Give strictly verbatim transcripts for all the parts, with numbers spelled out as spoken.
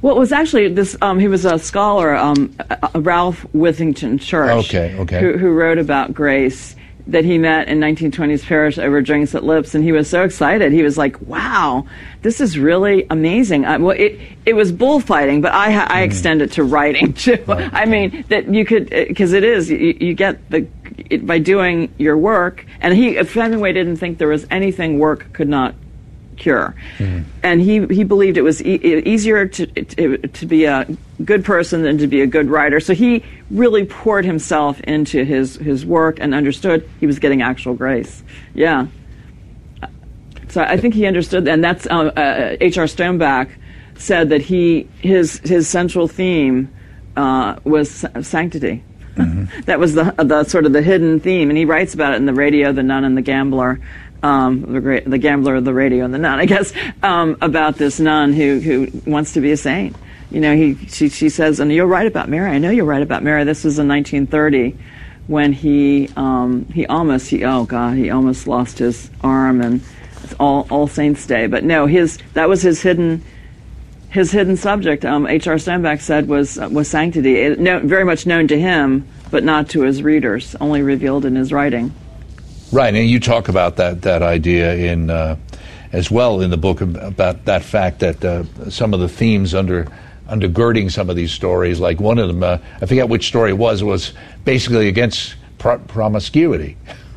Well, it was actually this. Um, he was a scholar, um, uh, Ralph Withington Church, okay, okay. Who, who wrote about grace, that he met in nineteen twenties Parish over drinks at Lips, and he was so excited. He was like, "Wow, this is really amazing." I, well, it it was bullfighting, but I I mm. extend it to writing too. Right. I mean that you could, because it is you, you get the it, by doing your work, and he Hemingway didn't think there was anything work could not cure, mm. and he he believed it was e- easier to, to to be a good person than to be a good writer. So he really poured himself into his his work and understood he was getting actual grace. Yeah. So I think he understood, and that's uh, uh, H R Stoneback said that he his his central theme uh, was sanctity. Mm-hmm. That was the the sort of the hidden theme, and he writes about it in The Radio, The Nun, and the Gambler. Um, the, great, the Gambler, the Radio, and the Nun, I guess, um, about this nun who, who wants to be a saint. You know, he she, she says, and you'll write about Mary. I know you'll write about Mary. This was in nineteen thirty when he um, he almost he oh god he almost lost his arm, and it's all All Saints Day. But no, his that was his hidden his hidden subject. Um, H R Stoneback said was uh, was sanctity. It, no, very much known to him, but not to his readers. Only revealed in his writing. Right, and you talk about that that idea in uh, as well in the book about that fact that uh, some of the themes under undergirding some of these stories, like one of them, uh, I forget which story it was, was basically against pro- promiscuity.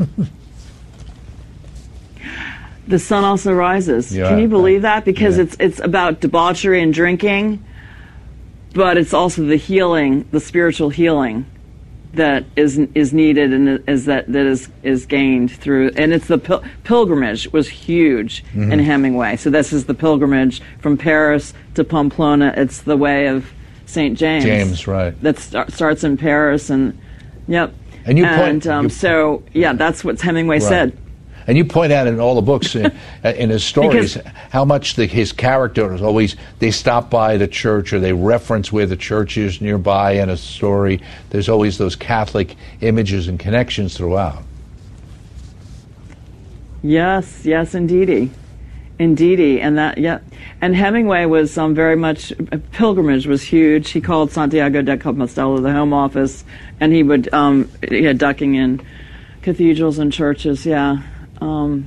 The Sun Also Rises. Yeah, Can you believe I, that? Because yeah. it's it's about debauchery and drinking, but it's also the healing, the spiritual healing that is is needed and is that that is is gained through, and it's the pil- pilgrimage was huge mm-hmm. in Hemingway. So this is the pilgrimage from Paris to Pamplona. It's the way of Saint James. James, right? That start, starts in Paris, and yep. And you and point, um, you, so yeah, that's what Hemingway right. said. And you point out in all the books, in, in his stories, because, how much the, his character is always, they stop by the church or they reference where the church is nearby in a story. There's always those Catholic images and connections throughout. Yes, yes, indeedy. Indeedy. And that, yeah. And Hemingway was um, very much, pilgrimage was huge. He called Santiago de Compostela the home office, and he would, um, yeah, ducking in cathedrals and churches, yeah. Um,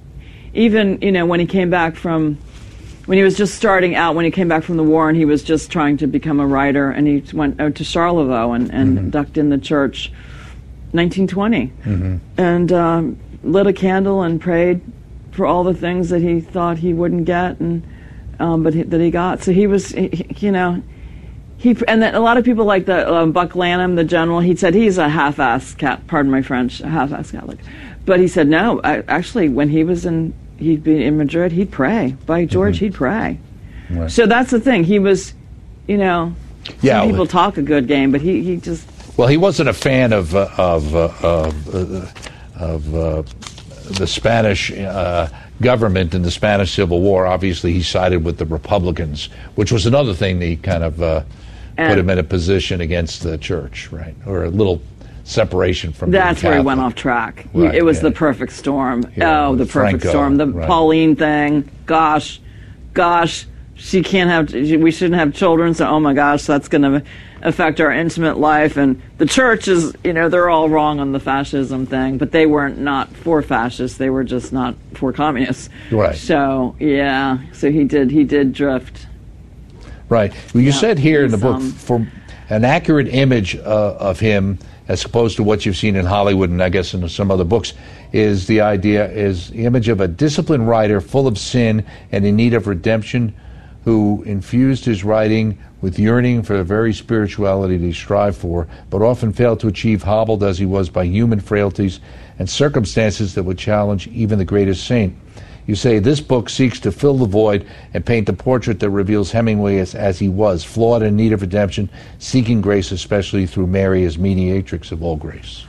even, you know, when he came back from, when he was just starting out, when he came back from the war and he was just trying to become a writer, and he went out to Charlevoix and, and mm-hmm. ducked in the church, nineteen twenty, mm-hmm. and um, lit a candle and prayed for all the things that he thought he wouldn't get, and um, but he, that he got. So he was, he, you know, he and then a lot of people like the um, Buck Lanham, the general. He said he's a half-assed cat. Pardon my French, a half-assed Catholic. But he said no. I, actually, when he was in, he'd be in Madrid. He'd pray. By George, mm-hmm. he'd pray. Right. So that's the thing. He was, you know, yeah, some people talk a good game, but he, he just. Well, he wasn't a fan of uh, of uh, of, uh, of uh, the Spanish uh, government and the Spanish Civil War. Obviously, he sided with the Republicans, which was another thing that he kind of uh, put him in a position against the church, right, or a little separation from. That's where he went off track. Right, he, it was yeah. the perfect storm. Yeah, oh, the perfect Franco, storm. The right. Pauline thing. Gosh, gosh, she can't have. We shouldn't have children. So, oh my gosh, that's going to affect our intimate life. And the church is, you know, they're all wrong on the fascism thing, but they weren't not for fascists. They were just not for communists. Right. So yeah. So he did. He did drift. Right. Well, you yeah, said here in the book, um, for an accurate image uh, of him, as opposed to what you've seen in Hollywood and I guess in some other books, is the idea, is the image of a disciplined writer full of sin and in need of redemption, who infused his writing with yearning for the very spirituality that he strived for, but often failed to achieve, hobbled as he was by human frailties and circumstances that would challenge even the greatest saint. You say this book seeks to fill the void and paint the portrait that reveals Hemingway as, as he was, flawed and in need of redemption, seeking grace especially through Mary as mediatrix of all grace.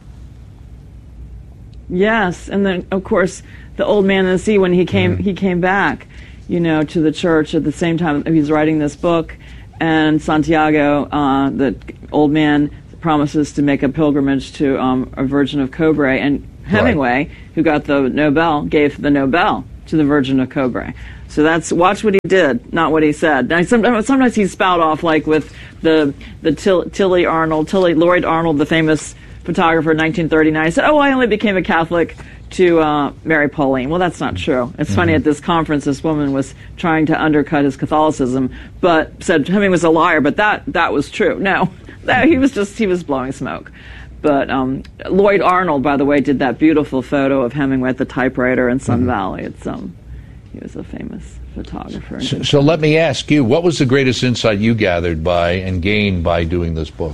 Yes, and then of course the old man in the sea, when he came mm-hmm. he came back, you know, to the church at the same time he was writing this book, and Santiago, uh, the old man, promises to make a pilgrimage to um, a Virgin of Cobre, and Hemingway, right. who got the Nobel, gave the Nobel to the Virgin of Cobre. So that's watch what he did, not what he said. Now, sometimes, sometimes he spout off like with the the Till, Tilly Arnold, Tilly Lloyd Arnold, the famous photographer in nineteen thirty-nine. He said, "Oh, I only became a Catholic to uh, marry Pauline." Well, that's not true. It's mm-hmm. funny, at this conference, this woman was trying to undercut his Catholicism, but said Hemingway was a liar. But that that was true. No, that, he was just he was blowing smoke. But um, Lloyd Arnold, by the way, did that beautiful photo of Hemingway at the typewriter in Sun mm-hmm. Valley. It's um. He was a famous photographer. So, so let me ask you, what was the greatest insight you gathered by and gained by doing this book?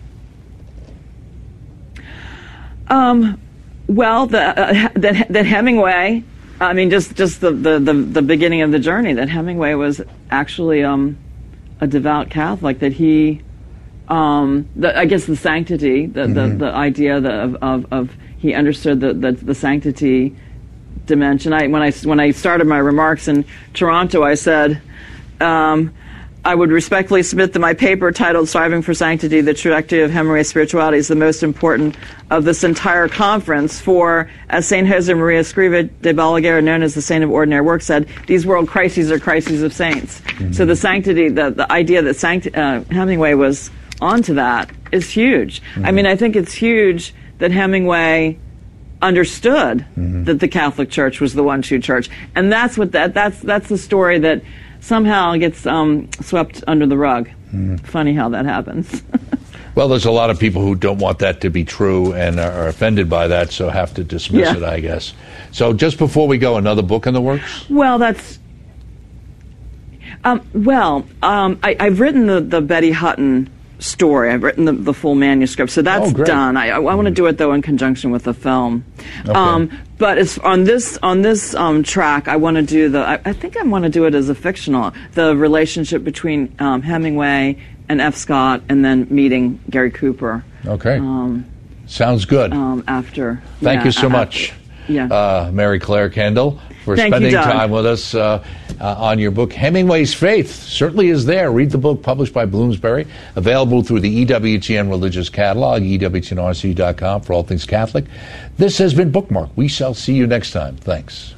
Um, well, the, uh, that, that Hemingway, I mean, just, just the, the, the, the beginning of the journey, that Hemingway was actually um, a devout Catholic, that he, um, the, I guess the sanctity, the, mm-hmm. the, the idea the, of, of, of he understood the, the, the sanctity dimension. I, when I when I started my remarks in Toronto, I said um, I would respectfully submit that my paper titled "Striving for Sanctity: The Trajectory of Hemingway's Spirituality" is the most important of this entire conference. For, as Saint Jose Maria Escriva de Balaguer, known as the Saint of Ordinary Work, said, these world crises are crises of saints. Mm-hmm. So the sanctity, the, the idea that sanct- uh, Hemingway was onto that is huge. Mm-hmm. I mean, I think it's huge that Hemingway understood mm-hmm. that the Catholic Church was the one true church, and that's what that that's that's the story that somehow gets um, swept under the rug. Mm-hmm. Funny how that happens. Well, there's a lot of people who don't want that to be true and are offended by that, so have to dismiss yeah. it, I guess. So, just before we go, another book in the works? Well, that's um, well, um, I, I've written the the Betty Hutton story. I've written the, the full manuscript, so that's oh, done. I, I, I want to do it though in conjunction with the film. Okay. Um, but it's on this on this um, track. I want to do the. I, I think I want to do it as a fictional. The relationship between um, Hemingway and F. Scott, and then meeting Gary Cooper. Okay. Um, Sounds good. Um, after. Thank yeah, you so after, much, yeah. uh, Mary Claire Kendall, for Thank spending you, Doug. time with us uh, uh, on your book. Hemingway's Faith certainly is there. Read the book, published by Bloomsbury, available through the E W T N Religious Catalog, E W T N R C dot com for all things Catholic. This has been Bookmark. We shall see you next time. Thanks.